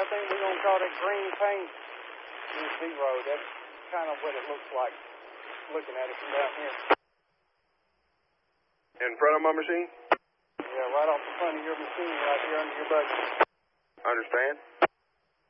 think we're going to call that green paint is zero. That's kind of what it looks like, looking at it from down here. In front of my machine? Yeah, right off the front of your machine, right here under your bucket. Understand.